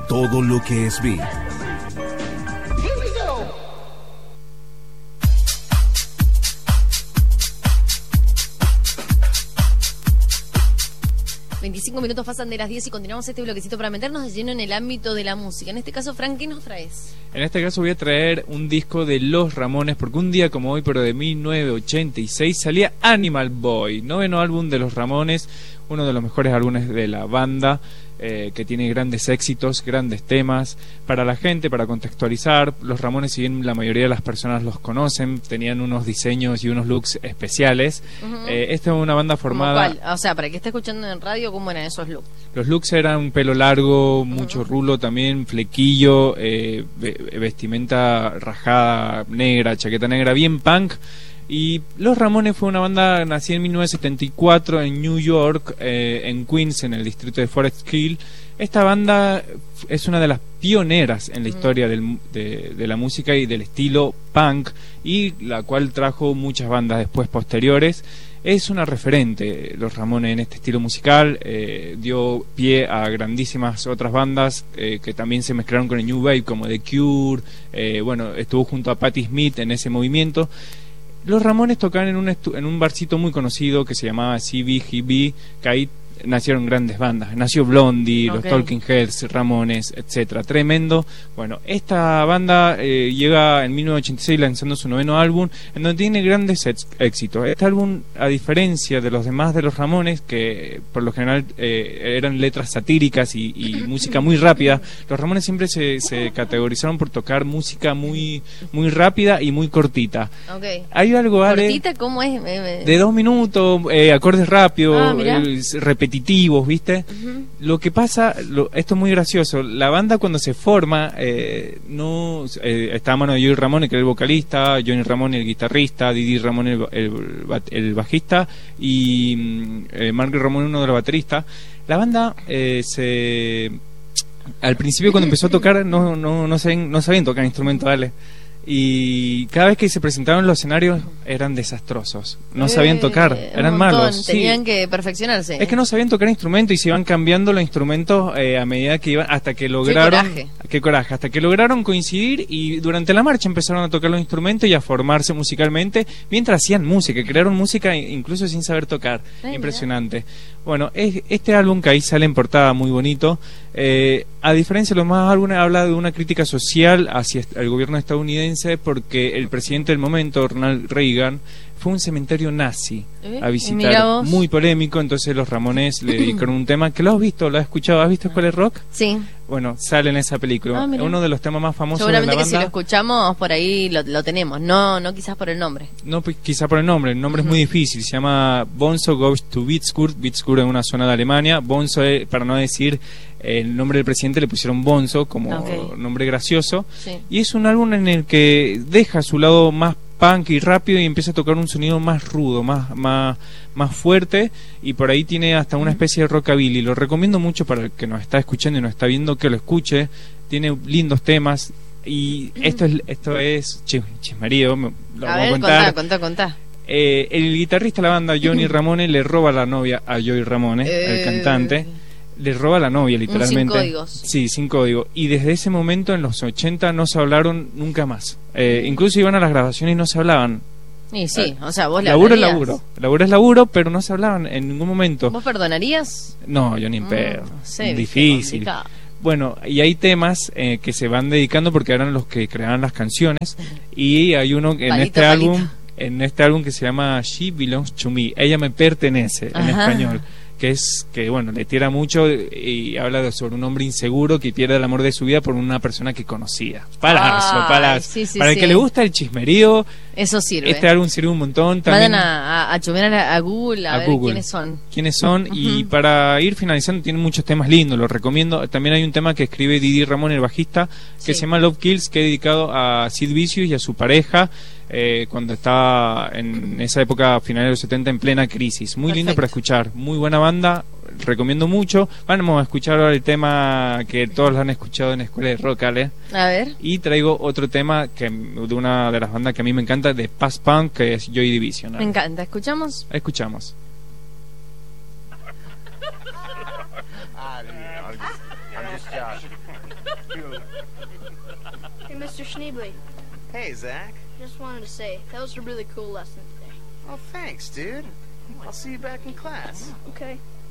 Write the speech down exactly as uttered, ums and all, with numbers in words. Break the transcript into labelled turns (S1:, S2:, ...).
S1: todo lo que es Beat.
S2: veinticinco minutos pasan de las diez y continuamos este bloquecito para meternos de lleno en el ámbito de la música. En este caso, Frank, ¿qué nos traes?
S3: En este caso voy a traer un disco de Los Ramones, porque un día como hoy, pero de mil novecientos ochenta y seis, salía Animal Boy, noveno álbum de Los Ramones, uno de los mejores álbumes de la banda, eh, que tiene grandes éxitos, grandes temas. Para la gente, para contextualizar, Los Ramones, si bien la mayoría de las personas los conocen, tenían unos diseños y unos looks especiales. Uh-huh. eh, esta es una banda formada...
S2: ¿Cómo cuál? O sea, para que esté escuchando en radio, ¿cómo eran esos looks?
S3: Los looks eran un pelo largo, mucho uh-huh. rulo también, flequillo, eh, vestimenta rajada, negra, chaqueta negra, bien punk. Y Los Ramones fue una banda nacida en mil novecientos setenta y cuatro en New York, eh, en Queens, en el distrito de Forest Hill. Esta banda es una de las pioneras en la historia del, de, de la música y del estilo punk, y la cual trajo muchas bandas después posteriores. Es una referente, Los Ramones, en este estilo musical. Eh, dio pie a grandísimas otras bandas eh, que también se mezclaron con el New Wave, como The Cure. Eh, bueno, estuvo junto a Patti Smith en ese movimiento. Los Ramones tocaban en un, estu- en un barcito muy conocido que se llamaba C B G B, que ahí nacieron grandes bandas. Nació Blondie, okay. Los Talking Heads, Ramones, etcétera. Tremendo. Bueno, esta banda eh, llega en mil novecientos ochenta y seis lanzando su noveno álbum, en donde tiene grandes ex- éxitos. Este álbum, a diferencia de los demás de los Ramones, que por lo general eh, eran letras satíricas y, y música muy rápida, los Ramones siempre se, se categorizaron por tocar música muy muy rápida y muy cortita.
S2: Okay.
S3: Hay algo, Ale,
S2: ¿cortita? ¿Cómo es?
S3: De dos minutos, eh, acordes rápidos,
S2: ah,
S3: eh, repetitivos, ¿viste? Uh-huh. Lo que pasa, lo, esto es muy gracioso, la banda cuando se forma, eh, no eh, está a mano de Joey Ramone, que era el vocalista, Johnny Ramone, el guitarrista, Didi Ramone, el, el, el bajista, y eh, Mark Ramone, uno de los bateristas. La banda eh, se... Al principio, cuando empezó a tocar, no, no, no, sabían, no sabían tocar instrumentos, dale. Y cada vez que se presentaban en los escenarios eran desastrosos, no eh, sabían tocar, eran malos,
S2: tenían
S3: sí.
S2: que perfeccionarse.
S3: Es que no sabían tocar instrumentos y se iban cambiando los instrumentos eh, a medida que iban, hasta que lograron,
S2: qué coraje.
S3: qué coraje, hasta que lograron coincidir, y durante la marcha empezaron a tocar los instrumentos y a formarse musicalmente mientras hacían música, crearon música incluso sin saber tocar. Ay, impresionante. Mira. Bueno, es, este álbum, que ahí sale en portada muy bonito, eh, a diferencia de los más álbumes, habla de una crítica social hacia el gobierno estadounidense, porque el presidente del momento, Ronald Reagan, fue a un cementerio nazi
S2: ¿Eh?
S3: a visitar, muy polémico. Entonces los Ramones le dedicaron un tema que lo has visto, lo has escuchado, ¿has visto Escuela de Rock?
S2: Sí.
S3: Bueno, sale en esa película.
S2: Ah,
S3: uno de los temas más famosos
S2: seguramente
S3: de la
S2: que
S3: banda.
S2: Si lo escuchamos por ahí lo, lo tenemos, no no quizás por el nombre.
S3: No, pues, quizás por el nombre. El nombre uh-huh. es muy difícil. Se llama Bonzo Goes to Witzkurt. Witzkurt es una zona de Alemania. Bonzo, es, para no decir el nombre del presidente, le pusieron Bonzo como okay. nombre gracioso. Sí. Y es un álbum en el que deja su lado más punk y rápido y empieza a tocar un sonido más rudo, más más más fuerte, y por ahí tiene hasta una especie de rockabilly. Lo recomiendo mucho para el que nos está escuchando y nos está viendo, que lo escuche. Tiene lindos temas, y esto es esto es chismerío, lo
S2: a
S3: voy
S2: ver,
S3: a contar.
S2: Contá, contá, contá.
S3: Eh, el guitarrista de la banda, Johnny Ramone, le roba la novia a Joey Ramone, eh... el cantante. Le roba la novia, literalmente.
S2: Sin códigos.
S3: Sí, sin código. Y desde ese momento, en los ochenta, no se hablaron nunca más. Eh, incluso iban a las grabaciones y no se hablaban.
S2: Y sí, o sea, vos le
S3: laburo es laburo. Laburo es laburo, pero no se hablaban en ningún momento.
S2: ¿Vos perdonarías?
S3: No, yo ni en pedo.
S2: Mm, sí,
S3: difícil. Bueno, y hay temas eh, que se van dedicando porque eran los que creaban las canciones. Y hay uno en palito, este palito. álbum, en este álbum que se llama She Belongs to Me. Ella me pertenece, en Ajá. español. Que es que, bueno, le tira mucho y habla de, sobre un hombre inseguro que pierde el amor de su vida por una persona que conocía. Palazo, ah, palazo. Sí, sí, para sí. el que le gusta el chismerío,
S2: eso sirve.
S3: Este álbum sirve un montón. También
S2: vayan a, a, a chumear a, a Google a, a ver Google. quiénes son.
S3: Quiénes son. Uh-huh. Y para ir finalizando, tienen muchos temas lindos, los recomiendo. También hay un tema que escribe Didi Ramone, el bajista, que sí. se llama Love Kills, que es dedicado a Sid Vicious y a su pareja. Eh, cuando estaba en esa época, finales de los setenta, en plena crisis. Muy Perfecto. lindo para escuchar, muy buena banda, recomiendo mucho. Vamos a escuchar ahora el tema que todos lo han escuchado en Escuela de Rock, ¿eh?
S2: A ver.
S3: Y traigo otro tema que de una de las bandas que a mí me encanta, de Past Punk, que es Joy Division. ¿eh?
S2: Me encanta, ¿escuchamos?
S3: Escuchamos.
S1: I'm just Josh.
S4: Hey, Mister Schneebly.
S1: Hey, Zach.
S4: Just wanted to say, that was a really cool lesson today.
S1: Oh, thanks, dude. I'll see you back in class.
S4: Okay.